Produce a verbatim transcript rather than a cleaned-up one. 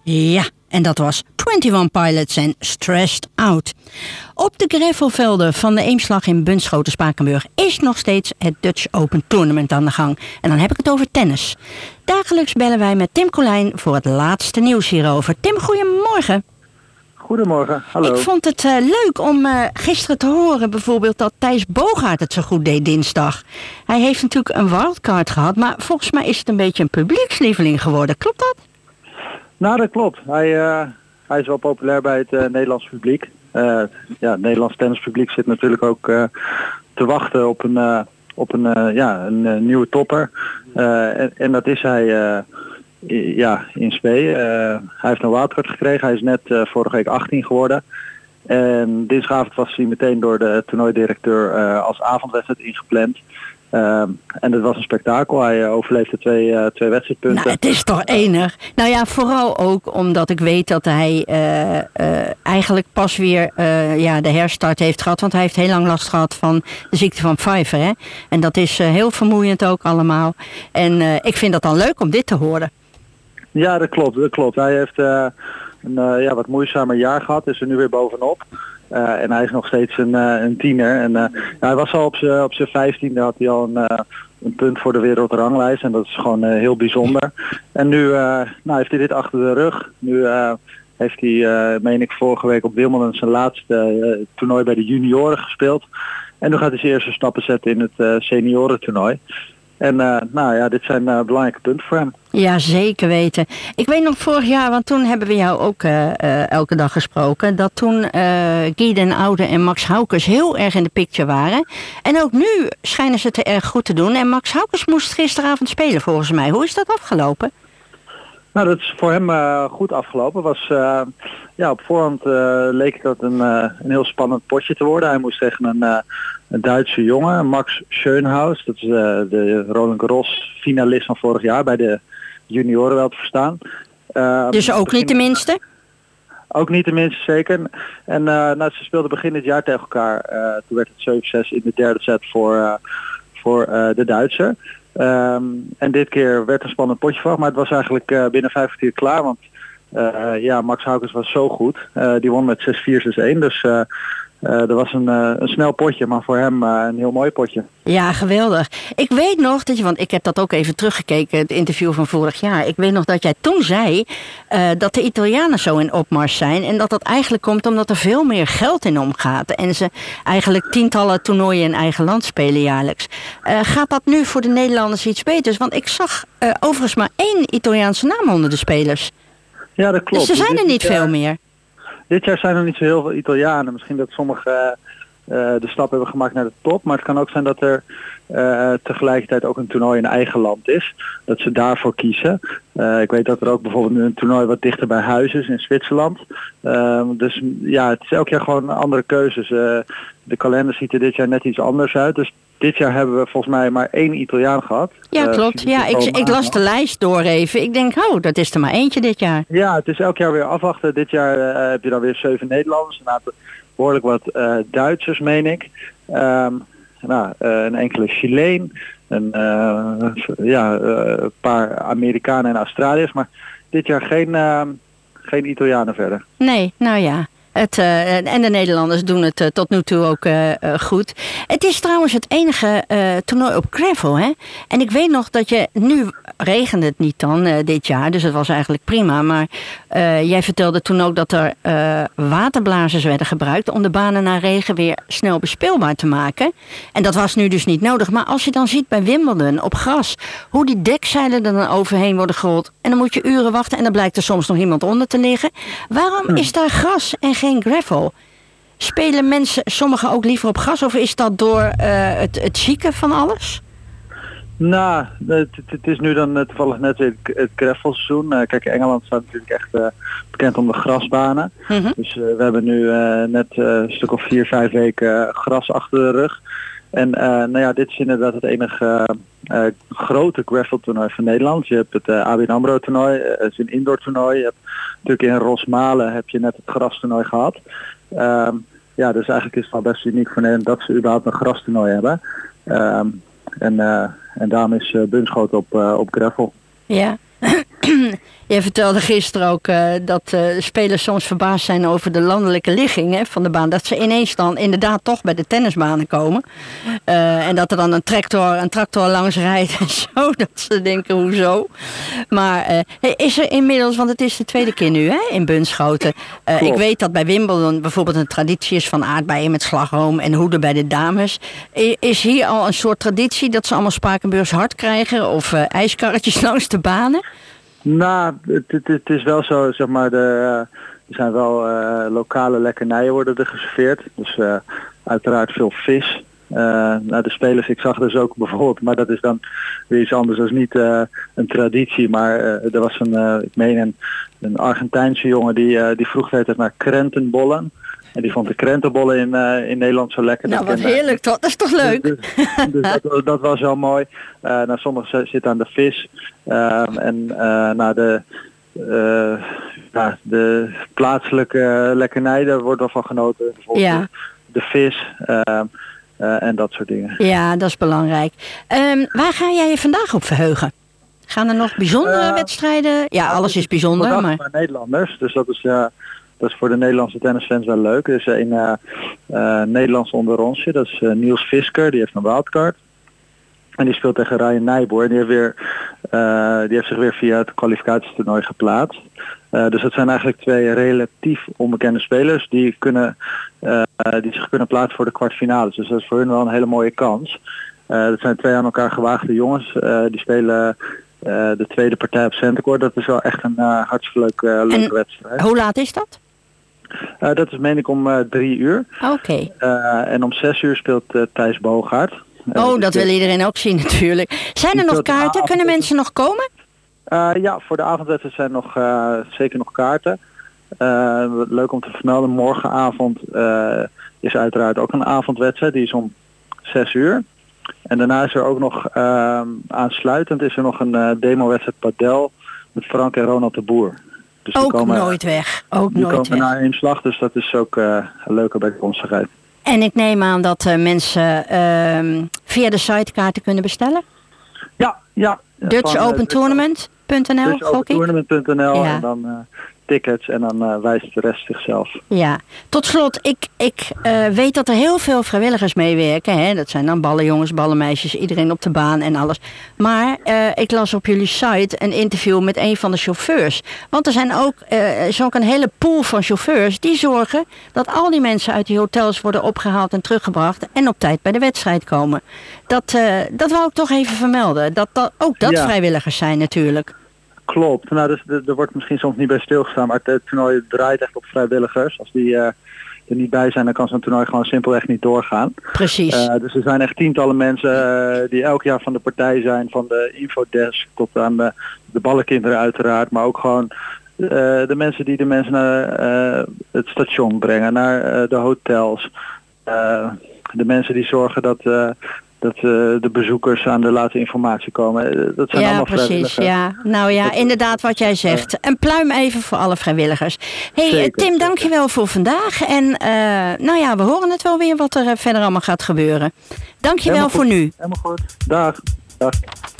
Ja, en dat was eenentwintig Pilots en Stressed Out. Op de gravelvelden van de Eemslag in Bunschoten-Spakenburg is nog steeds het Dutch Open Tournament aan de gang. En dan heb ik het over tennis. Dagelijks bellen wij met Tim Colijn voor het laatste nieuws hierover. Tim, goedemorgen. Goedemorgen, hallo. Ik vond het uh, leuk om uh, gisteren te horen bijvoorbeeld dat Thijs Boogaard het zo goed deed dinsdag. Hij heeft natuurlijk een wildcard gehad, maar volgens mij is het een beetje een publiekslieveling geworden. Klopt dat? Nou, dat klopt. Hij, uh, hij is wel populair bij het uh, Nederlands publiek. Uh, ja, het Nederlands tennispubliek zit natuurlijk ook uh, te wachten op een, uh, op een, uh, ja, een uh, nieuwe topper. Uh, en, en dat is hij uh, i- ja, in spe. Uh, hij heeft een wildcard gekregen. Hij is net uh, vorige week achttien geworden. En dinsdagavond was hij meteen door de toernooidirecteur uh, als avondwedstrijd ingepland. Uh, en het was een spektakel. Hij uh, overleefde twee, uh, twee wedstrijdpunten. Nou, het is toch enig. Nou ja, vooral ook omdat ik weet dat hij uh, uh, eigenlijk pas weer uh, ja, de herstart heeft gehad. Want hij heeft heel lang last gehad van de ziekte van Pfeiffer. Hè? En dat is uh, heel vermoeiend ook allemaal. En uh, ik vind dat dan leuk om dit te horen. Ja, dat klopt. Dat klopt. Hij heeft uh, een uh, ja, wat moeizamer jaar gehad. Is er nu weer bovenop. Uh, en hij is nog steeds een, uh, een tiener. En uh, ja, hij was al op zijn op zijn vijftiende had hij al een, uh, een punt voor de wereldranglijst. En dat is gewoon uh, heel bijzonder. En nu uh, nou, heeft hij dit achter de rug. Nu uh, heeft hij, uh, meen ik, vorige week op Wimbledon zijn laatste uh, toernooi bij de junioren gespeeld. En nu gaat hij zijn eerste stappen zetten in het uh, seniorentoernooi. En uh, nou ja, dit zijn uh, belangrijke punten voor hem. Ja, zeker weten. Ik weet nog vorig jaar, want toen hebben we jou ook uh, uh, elke dag gesproken, dat toen uh, Guy den Oude en Max Haukes heel erg in de picture waren. En ook nu schijnen ze het erg goed te doen. En Max Haukes moest gisteravond spelen volgens mij. Hoe is dat afgelopen? Nou, dat is voor hem uh, goed afgelopen. Was, uh, ja, op voorhand uh, leek dat een, uh, een heel spannend potje te worden. Hij moest tegen een, uh, een Duitse jongen, Max Schönhaus. Dat is uh, de Roland Garros finalist van vorig jaar bij de junioren wel te verstaan. Uh, dus ook begin... niet de minste? Ook niet de minste, zeker. En uh, nou, ze speelden begin dit jaar tegen elkaar. Uh, toen werd het zeven zes in de derde set voor, uh, voor uh, de Duitser. Um, en dit keer werd een spannend potje van, maar het was eigenlijk uh, binnen vijf kwartier klaar, want uh, ja, Max Haukes was zo goed. Uh, die won met zes vier, zes een, dus uh, uh, er was een, uh, een snel potje, maar voor hem uh, een heel mooi potje. Ja, geweldig. Ik weet nog dat je, want ik heb dat ook even teruggekeken, het interview van vorig jaar. Ik weet nog dat jij toen zei uh, dat de Italianen zo in opmars zijn. En dat dat eigenlijk komt omdat er veel meer geld in omgaat. En ze eigenlijk tientallen toernooien in eigen land spelen jaarlijks. Uh, gaat dat nu voor de Nederlanders iets beters? Want ik zag uh, overigens maar één Italiaanse naam onder de spelers. Ja, dat klopt. Dus er zijn er niet dit, veel uh, meer. Dit jaar zijn er niet zo heel veel Italianen. Misschien dat sommigen uh, de stap hebben gemaakt naar de top. Maar het kan ook zijn dat er uh, tegelijkertijd ook een toernooi in eigen land is. Dat ze daarvoor kiezen. Uh, ik weet dat er ook bijvoorbeeld nu een toernooi wat dichter bij huis is in Zwitserland. Uh, dus ja, het is elk jaar gewoon andere keuzes. Uh, de kalender ziet er dit jaar net iets anders uit. Dus dit jaar hebben we volgens mij maar één Italiaan gehad. Ja, klopt. Uh, ja, ik, ik las de lijst door even. Ik denk, oh, dat is er maar eentje dit jaar. Ja, het is elk jaar weer afwachten. Dit jaar uh, heb je dan weer zeven Nederlanders. Een aantal behoorlijk wat uh, Duitsers, meen ik. Um, nou, uh, een enkele Chileen. Een uh, ja, uh, paar Amerikanen en Australiërs. Maar dit jaar geen, uh, geen Italianen verder. Nee, nou ja. Het, uh, en de Nederlanders doen het uh, tot nu toe ook uh, uh, goed. Het is trouwens het enige uh, toernooi op gravel, hè? En ik weet nog dat je... Nu regende het niet dan uh, dit jaar, dus het was eigenlijk prima. Maar uh, jij vertelde toen ook dat er uh, waterblazers werden gebruikt... om de banen na regen weer snel bespeelbaar te maken. En dat was nu dus niet nodig. Maar als je dan ziet bij Wimbledon op gras... hoe die dekzeilen er dan overheen worden gerold... en dan moet je uren wachten en dan blijkt er soms nog iemand onder te liggen. Waarom is daar gras en geen geen gravel? Spelen mensen, sommigen ook liever op gas, of is dat door uh, het, het zieken van alles? Nou, het, het is nu dan uh, toevallig net weer het, het gravelseizoen. Uh, kijk, Engeland staat natuurlijk echt uh, bekend om de grasbanen. Mm-hmm. Dus uh, we hebben nu uh, net uh, een stuk of vier, vijf weken uh, gras achter de rug. En uh, nou ja, dit is inderdaad het enige uh, uh, grote gravel toernooi van Nederland. Je hebt het uh, A B N AMRO toernooi, uh, het is een indoor toernooi. Je hebt natuurlijk in Rosmalen heb je net het grastoernooi gehad. Um, ja, dus eigenlijk is het wel best uniek voor Nederland dat ze überhaupt een grastoernooi hebben. Um, en, uh, en daarom is uh, Bunschoten op, uh, op gravel. Ja. Je vertelde gisteren ook uh, dat uh, spelers soms verbaasd zijn over de landelijke ligging, hè, van de baan. Dat ze ineens dan inderdaad toch bij de tennisbanen komen. Uh, en dat er dan een tractor, een tractor langs rijdt en zo. Dat ze denken, hoezo? Maar uh, is er inmiddels, want het is de tweede keer nu, hè, in Bunschoten. Uh, ik weet dat bij Wimbledon bijvoorbeeld een traditie is van aardbeien met slagroom en hoeden bij de dames. Is hier al een soort traditie dat ze allemaal Spakenburgs hart krijgen of uh, ijskarretjes langs de banen? Nou, het, het, het is wel zo, zeg maar, de, uh, er zijn wel uh, lokale lekkernijen worden er geserveerd. Dus uh, uiteraard veel vis. Uh, nou, de spelers, ik zag dus ook bijvoorbeeld, maar dat is dan weer iets anders. Dat is niet uh, een traditie, maar uh, er was een, uh, ik meen een, een Argentijnse jongen die, uh, die vroeg altijd naar krentenbollen. En die vond de krentenbollen in, uh, in Nederland zo lekker. Nou, wat heerlijk toch? Dat is toch leuk? Dus, dus, dus dat, dat was wel mooi. Uh, nou, sommigen zitten aan de vis. Uh, en uh, nou, de, uh, nou, de plaatselijke lekkernij, daar wordt wel van genoten. Bijvoorbeeld ja. de, de vis uh, uh, en dat soort dingen. Ja, dat is belangrijk. Um, waar ga jij je vandaag op verheugen? Gaan er nog bijzondere uh, wedstrijden? Ja, alles is bijzonder. Maar... voor Nederlanders, dus dat is... Uh, Dat is voor de Nederlandse tennisfans wel leuk. Er is een uh, uh, Nederlands onder onsje. Dat is uh, Niels Fisker. Die heeft een wildcard. En die speelt tegen Ryan Nijboer. Die heeft, weer, uh, die heeft zich weer via het kwalificatietoernooi geplaatst. Uh, dus dat zijn eigenlijk twee relatief onbekende spelers. Die, kunnen, uh, die zich kunnen plaatsen voor de kwartfinales. Dus dat is voor hun wel een hele mooie kans. Uh, dat zijn twee aan elkaar gewaagde jongens. Uh, die spelen... Uh, de tweede partij op Centercourt. Dat is wel echt een uh, hartstikke leuke, uh, leuke wedstrijd. Hoe laat is dat? Uh, dat is meen ik om uh, drie uur. Oké. Okay. Uh, en om zes uur speelt uh, Thijs Boogaard. Uh, oh, dat wil iedereen ook zien natuurlijk. Zijn er nog kaarten? Kunnen mensen nog komen? Uh, ja, voor de avondwedstrijd zijn nog uh, zeker nog kaarten. Uh, leuk om te vermelden, morgenavond uh, is uiteraard ook een avondwedstrijd. Die is om zes uur. En daarna is er ook nog uh, aansluitend is er nog een uh, demo-wedstrijd padel met Frank en Ronald de Boer. Dus ook die komen, nooit weg. Ook die nooit komen weg. naar inslag, dus dat is ook uh, een leuke bijkomstigheid. En ik neem aan dat uh, mensen uh, via de site kaarten kunnen bestellen? Ja, ja. Dutch Open Tournament punt n l Dutch Open Tournament punt n l ja. En dan... Uh, tickets en dan uh, wijst de rest zichzelf. Ja, tot slot, ik, ik uh, weet dat er heel veel vrijwilligers meewerken. Hè? Dat zijn dan ballenjongens, ballenmeisjes, iedereen op de baan en alles. Maar uh, ik las op jullie site een interview met een van de chauffeurs. Want er zijn ook, uh, is ook een hele pool van chauffeurs die zorgen dat al die mensen uit die hotels worden opgehaald en teruggebracht en op tijd bij de wedstrijd komen. Dat, uh, dat wou ik toch even vermelden. Dat, dat ook dat ja. vrijwilligers zijn natuurlijk. Klopt. Nou, dus, er wordt misschien soms niet bij stilgestaan, maar het toernooi draait echt op vrijwilligers. Als die uh, er niet bij zijn, dan kan zo'n toernooi gewoon simpelweg niet doorgaan. Precies. Uh, dus er zijn echt tientallen mensen uh, die elk jaar van de partij zijn, van de infodesk tot aan de, de ballenkinderen uiteraard, maar ook gewoon uh, de mensen die de mensen naar uh, het station brengen, naar uh, de hotels. Uh, de mensen die zorgen dat... Uh, dat uh, de bezoekers aan de laatste informatie komen. Dat zijn ja, allemaal precies, vrijwilligers. Ja, nou ja, inderdaad wat jij zegt. Een pluim even voor alle vrijwilligers. Hey, zeker, Tim, dankjewel voor vandaag. En uh, nou ja, we horen het wel weer wat er verder allemaal gaat gebeuren. Dankjewel voor nu. Helemaal goed. Dag. Dag.